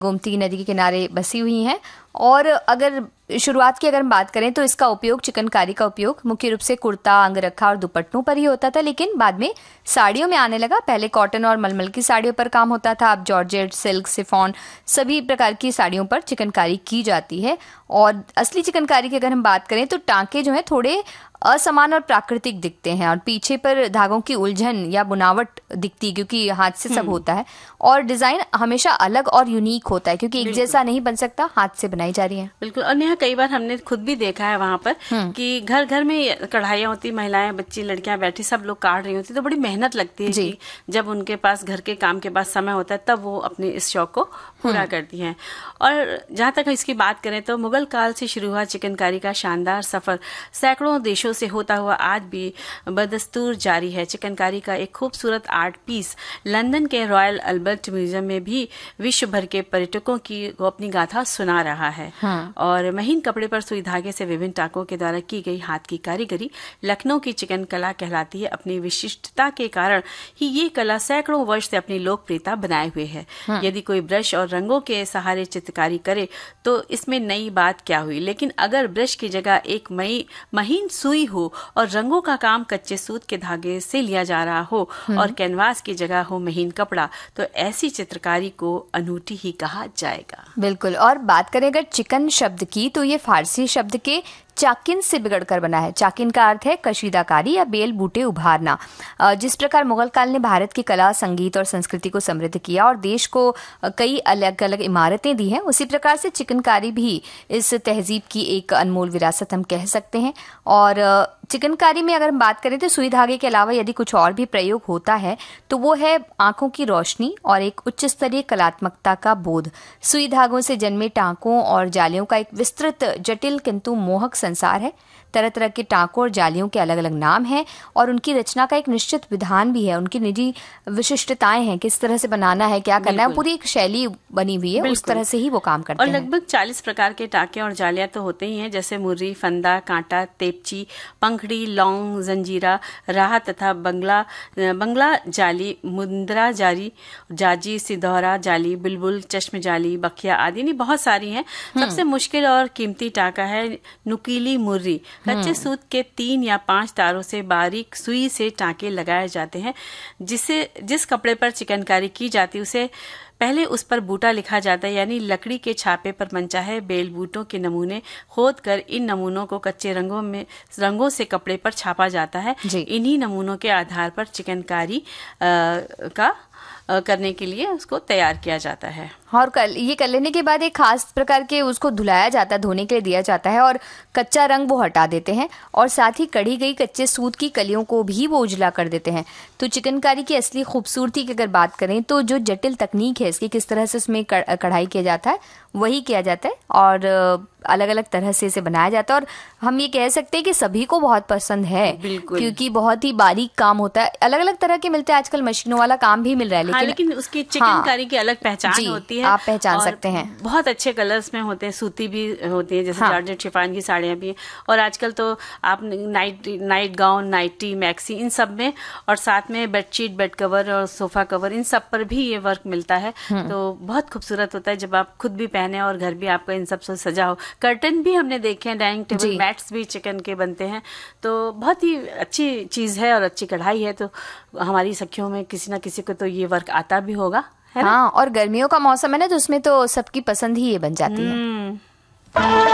गोमती नदी के किनारे बसी हुई हैं। और अगर शुरुआत की अगर हम बात करें तो इसका उपयोग, चिकनकारी का उपयोग मुख्य रूप से कुर्ता, अंगरखा और दुपट्टों पर ही होता था, लेकिन बाद में साड़ियों में आने लगा। पहले कॉटन और मलमल की साड़ियों पर काम होता था, अब जॉर्जेट, सिल्क, शिफॉन सभी प्रकार की साड़ियों पर चिकनकारी की जाती है। और असली चिकनकारी की अगर हम बात करें तो टांके जो हैं थोड़े असमान और प्राकृतिक दिखते हैं और पीछे पर धागों की उलझन या बुनावट दिखती है क्योंकि हाथ से सब होता है। और डिजाइन हमेशा अलग और यूनिक होता है क्योंकि एक जैसा नहीं बन सकता, हाथ से बनाई जा रही है। बिल्कुल। और नेहा, कई बार हमने खुद भी देखा है वहाँ पर कि घर घर में कढ़ाइयाँ होती, महिलाएं, बच्ची, लड़कियां बैठी सब लोग काट रही होती, तो बड़ी मेहनत लगती है कि जब उनके पास घर के काम के बाद समय होता है तब वो अपने इस शौक को पूरा करती हैं। और जहाँ तक इसकी बात करें तो मुगल काल से शुरू हुआ चिकनकारी का शानदार सफर सैकड़ों देशों से होता हुआ आज भी बदस्तूर जारी है। चिकनकारी का एक खूबसूरत आर्ट पीस लंदन के रॉयल अल्बर्ट म्यूजियम में भी विश्व भर के पर्यटकों की अपनी गाथा सुना रहा है। और महीन कपड़े पर सुई धागे से विभिन्न टाकों के द्वारा की गई हाथ की कारीगरी लखनऊ की चिकन कला कहलाती है। अपनी विशिष्टता के कारण ही ये कला सैकड़ों वर्ष से अपनी लोकप्रियता बनाए हुए है। यदि कोई ब्रश और रंगों के सहारे चित्रकारी करे तो इसमें नई बात क्या हुई, लेकिन अगर ब्रश की जगह एक महीन सुई हो और रंगों का काम कच्चे सूत के धागे से लिया जा रहा हो और कैनवास की जगह हो महीन कपड़ा, तो ऐसी चित्रकारी को अनूठी ही कहा जाएगा। बिल्कुल। और बात करें अगर चिकन शब्द की तो ये फारसी शब्द के चाकिन से बिगड़कर बना है। चाकिन का अर्थ है कशीदाकारी या बेल बूटे उभारना। जिस प्रकार मुगल काल ने भारत की कला, संगीत और संस्कृति को समृद्ध किया और देश को कई अलग अलग इमारतें दी हैं, उसी प्रकार से चिकनकारी भी इस तहजीब की एक अनमोल विरासत हम कह सकते हैं। और चिकनकारी में अगर हम बात करें तो सुई धागे के अलावा यदि कुछ और भी प्रयोग होता है तो वो है आंखों की रोशनी और एक उच्च स्तरीय कलात्मकता का बोध। सुई धागों से जन्मे टांकों और जालियों का एक विस्तृत, जटिल किंतु मोहक संसार है। तरह तरह के टांकों और जालियों के अलग अलग नाम हैं और उनकी रचना का एक निश्चित विधान भी है। उनकी निजी विशिष्टताएं हैं, किस तरह से बनाना है, क्या करना है, पूरी एक शैली बनी हुई है, उस तरह से ही वो काम करते हैं। और लगभग 40 प्रकार के टांके और जालियां तो होते ही हैं, जैसे मुर्री, फंदा, कांटा, तेपची, पंखड़ी, लौंग, जंजीरा, राह तथा बंगला जाली, मुंदरा जाली, जाजी, सिदौरा जाली, बुलबुल, चश्म जाली, बखिया आदि नहीं बहुत सारी हैं। सबसे मुश्किल और कीमती टांका है नुकीली मुर्री। कच्चे सूत के 3 या 5 तारों से बारीक सुई से टांके लगाए जाते हैं। जिस कपड़े पर चिकनकारी की जाती है उसे पहले उस पर बूटा लिखा जाता है, यानी लकड़ी के छापे पर मनचाहे बेल बूटों के नमूने खोद कर इन नमूनों को कच्चे रंगों से कपड़े पर छापा जाता है। इन्हीं नमूनों के आधार पर चिकनकारी करने के लिए उसको तैयार किया जाता है। और ये कर लेने के बाद एक खास प्रकार के उसको धुलाया जाता है, धोने के लिए दिया जाता है और कच्चा रंग वो हटा देते हैं और साथ ही कढ़ी गई कच्चे सूत की कलियों को भी वो उजला कर देते हैं। तो चिकनकारी की असली खूबसूरती की अगर बात करें तो जो जटिल तकनीक है इसकी, किस तरह से इसमें कढ़ाई किया जाता है, वही किया जाता है और अलग अलग तरह से इसे बनाया जाता है। और हम ये कह सकते हैं कि सभी को बहुत पसंद है क्योंकि बहुत ही बारीक काम होता है। अलग अलग तरह के मिलते हैं आजकल, मशीनों वाला काम भी मिल रहा है, लेकिन उसकी चिकनकारी की अलग पहचान होती है, आप पहचान सकते हैं। बहुत अच्छे कलर्स में होते हैं, सूती भी होती है, जैसे जॉर्जेट शिफॉन की साड़ियां भी हैं। और आजकल तो आप नाइट गाउन, नाइटी, मैक्सी इन सब में, और साथ में बेडशीट, बेड कवर और सोफा कवर, इन सब पर भी ये वर्क मिलता है। तो बहुत खूबसूरत होता है जब आप खुद भी पहने और घर भी आपका इन सब से सजा हो। कर्टन भी हमने देखे हैं, डाइनिंग टेबल मैट्स भी चिकन के बनते हैं। तो बहुत ही अच्छी चीज है और अच्छी कढ़ाई है। तो हमारी सखियों में किसी ना किसी को तो ये वर्क आता भी होगा, है ना? हाँ, और गर्मियों का मौसम है ना, तो उसमें तो सबकी पसंद ही ये बन जाती है।